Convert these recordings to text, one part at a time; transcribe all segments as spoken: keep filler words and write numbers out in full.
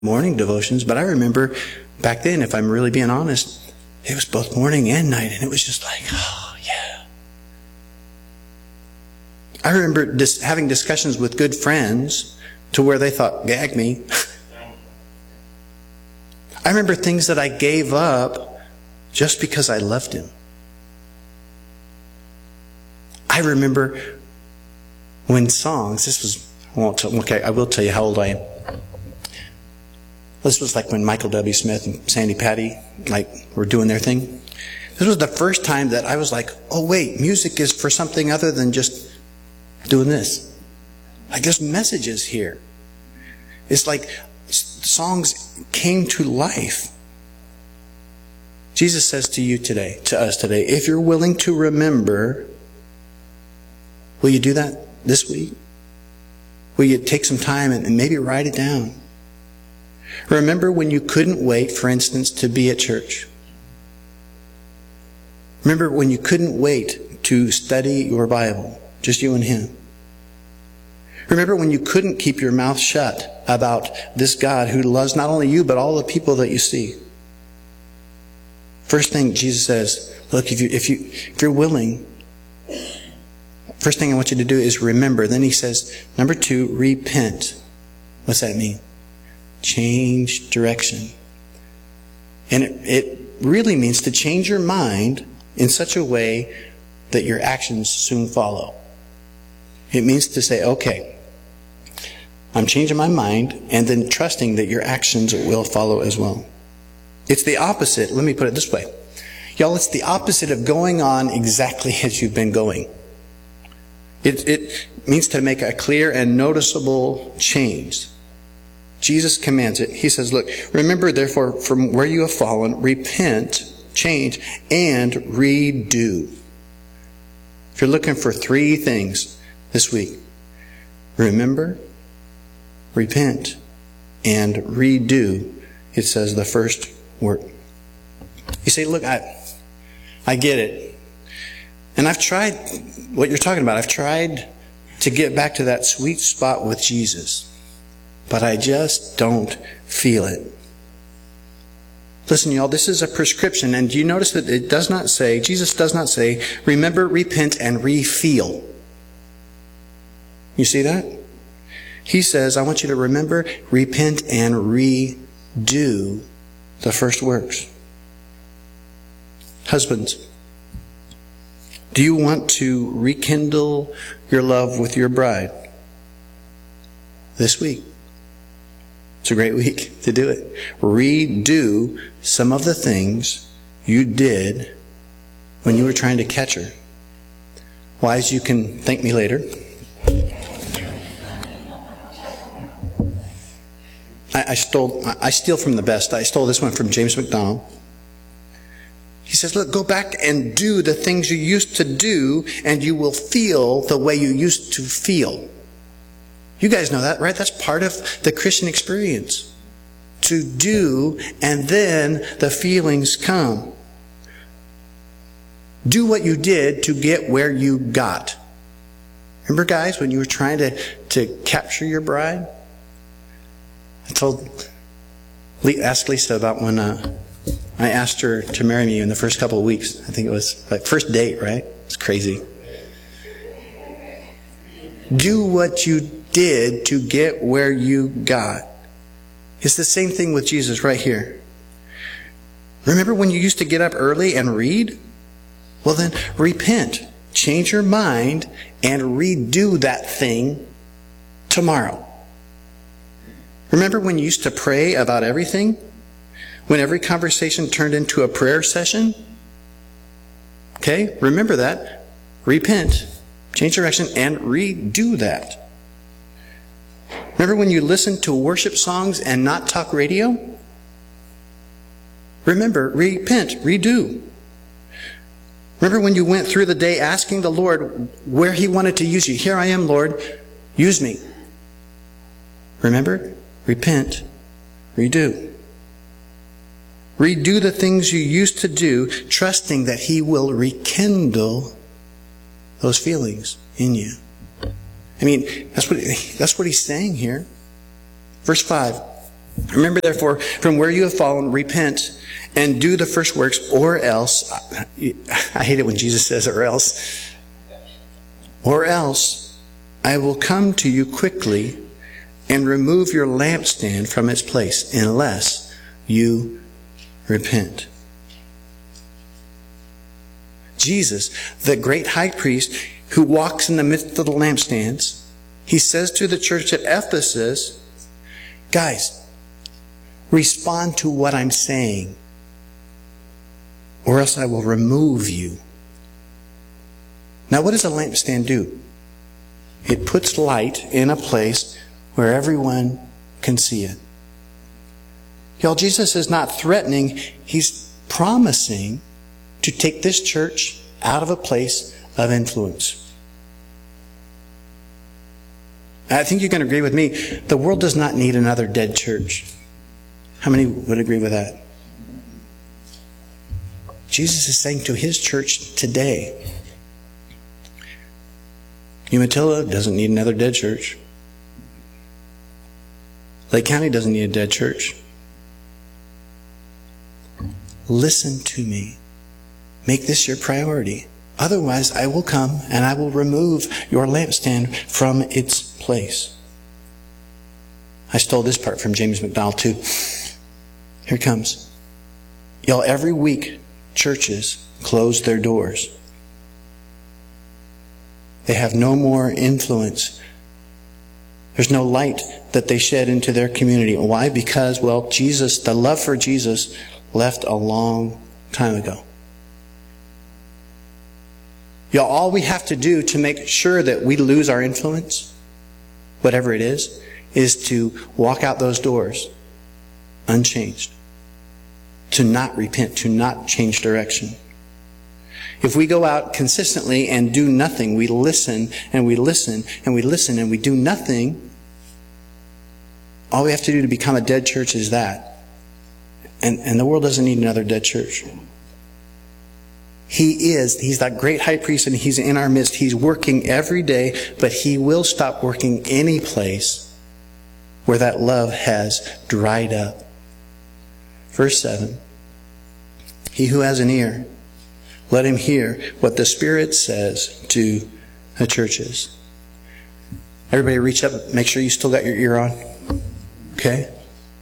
morning devotions, but I remember back then, if I'm really being honest, it was both morning and night, and it was just like, oh, yeah. I remember dis- having discussions with good friends to where they thought, gag me. I remember things that I gave up just because I loved him. I remember when songs, this was, I won't tell, okay, I will tell you how old I am. This was like when Michael W. Smith and Sandy Patty like were doing their thing. This was the first time that I was like, oh wait, music is for something other than just doing this. Like there's messages here. It's like songs came to life. Jesus says to you today, to us today, if you're willing to remember, will you do that this week? Will you take some time and maybe write it down? Remember when you couldn't wait, for instance, to be at church. Remember when you couldn't wait to study your Bible, just you and him. Remember when you couldn't keep your mouth shut about this God who loves not only you, but all the people that you see. First thing Jesus says, look, if, you, if, you, if you're willing, first thing I want you to do is remember. Then he says, number two, repent. What's that mean? Change direction. And it, it really means to change your mind in such a way that your actions soon follow. It means to say, okay, I'm changing my mind, and then trusting that your actions will follow as well. It's the opposite. Let me put it this way. Y'all, it's the opposite of going on exactly as you've been going. It, it means to make a clear and noticeable change. Jesus commands it. He says, look, remember therefore from where you have fallen, repent, change, and redo. If you're looking for three things this week, remember, repent, and redo. It says the first word. You say, look, I, I get it. And I've tried what you're talking about. I've tried to get back to that sweet spot with Jesus. But I just don't feel it. Listen, y'all, this is a prescription. And do you notice that it does not say, Jesus does not say, remember, repent, and re-feel. You see that? He says, I want you to remember, repent, and redo the first works. Husbands, do you want to rekindle your love with your bride this week? It's a great week to do it. Redo some of the things you did when you were trying to catch her. Wives, you can thank me later. I, I stole, I steal from the best. I stole this one from James McDonald. He says, look, go back and do the things you used to do, and you will feel the way you used to feel. You guys know that, right? That's part of the Christian experience. To do, and then the feelings come. Do what you did to get where you got. Remember, guys, when you were trying to, to capture your bride? I told, asked Lisa about when uh, I asked her to marry me in the first couple of weeks. I think it was like first date, right? It's crazy. Do what you did to get where you got. It's the same thing with Jesus right here. Remember when you used to get up early and read? Well then, repent. Change your mind and redo that thing tomorrow. Remember when you used to pray about everything? When every conversation turned into a prayer session? Okay, remember that. Repent. Change direction and redo that. Remember when you listened to worship songs and not talk radio? Remember, repent, redo. Remember when you went through the day asking the Lord where He wanted to use you? Here I am, Lord, use me. Remember, repent, redo. Redo the things you used to do, trusting that He will rekindle those feelings in you. I mean, that's what, that's what he's saying here. Verse five. Remember, therefore, from where you have fallen, repent and do the first works, or else, I hate it when Jesus says, or else, or else I will come to you quickly and remove your lampstand from its place, unless you repent. Jesus, the great high priest who walks in the midst of the lampstands, he says to the church at Ephesus, guys, respond to what I'm saying, or else I will remove you. Now, what does a lampstand do? It puts light in a place where everyone can see it. Y'all, Jesus is not threatening. He's promising to take this church out of a place of influence. I think you can agree with me. The world does not need another dead church. How many would agree with that? Jesus is saying to his church today, Umatilla doesn't need another dead church. Lake County doesn't need a dead church. Listen to me. Make this your priority. Otherwise, I will come and I will remove your lampstand from its place. I stole this part from James McDonald too. Here it comes. Y'all, every week, churches close their doors. They have no more influence. There's no light that they shed into their community. Why? Because, well, Jesus, the love for Jesus left a long time ago. Y'all, all we have to do to make sure that we lose our influence, whatever it is, is to walk out those doors unchanged. To not repent, to not change direction. If we go out consistently and do nothing, we listen and we listen and we listen and we do nothing, all we have to do to become a dead church is that. And, and the world doesn't need another dead church. He is, he's that great high priest and he's in our midst. He's working every day, but he will stop working any place where that love has dried up. Verse seven, he who has an ear, let him hear what the Spirit says to the churches. Everybody reach up, make sure you still got your ear on. Okay?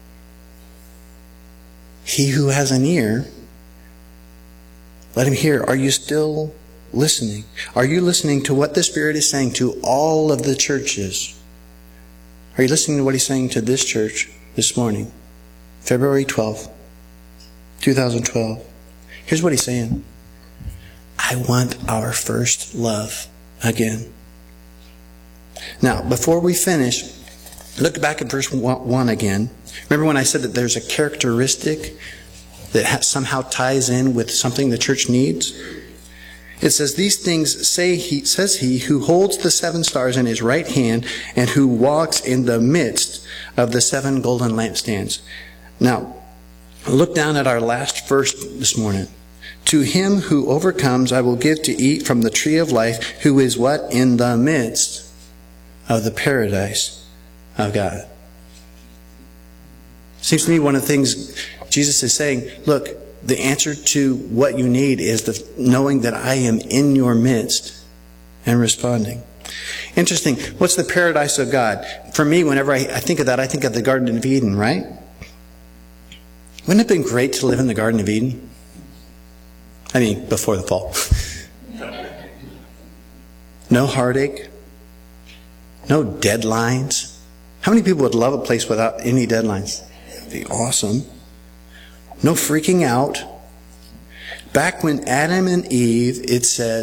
He who has an ear, let him hear. Are you still listening? Are you listening to what the Spirit is saying to all of the churches? Are you listening to what he's saying to this church this morning? February twelfth, two thousand twelve. Here's what he's saying. I want our first love again. Now, before we finish, look back at verse one again. Remember when I said that there's a characteristic that somehow ties in with something the church needs? It says, these things say he, says he who holds the seven stars in his right hand and who walks in the midst of the seven golden lampstands. Now, look down at our last verse this morning. To him who overcomes, I will give to eat from the tree of life, who is what? In the midst of the paradise of God. Seems to me one of the things Jesus is saying, look, the answer to what you need is the knowing that I am in your midst and responding. Interesting. What's the paradise of God? For me, whenever I, I think of that, I think of the Garden of Eden, right? Wouldn't it have been great to live in the Garden of Eden? I mean, before the fall. No heartache. No deadlines. How many people would love a place without any deadlines? It'd be awesome. No freaking out. Back when Adam and Eve, it says,